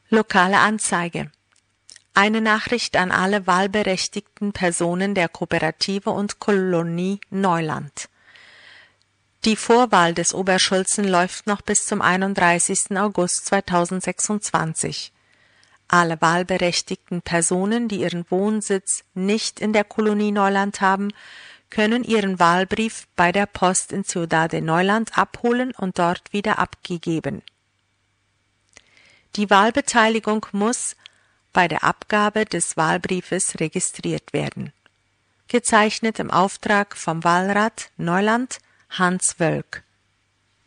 Lokale Anzeige. Eine Nachricht an alle wahlberechtigten Personen der Kooperative und Kolonie Neuland. Die Vorwahl des Oberschulzen läuft noch bis zum 31. August 2026. Alle wahlberechtigten Personen, die ihren Wohnsitz nicht in der Kolonie Neuland haben, können ihren Wahlbrief bei der Post in Ciudad de Neuland abholen und dort wieder abgegeben. Die Wahlbeteiligung muss bei der Abgabe des Wahlbriefes registriert werden. Gezeichnet im Auftrag vom Wahlrat Neuland Hans Wölk.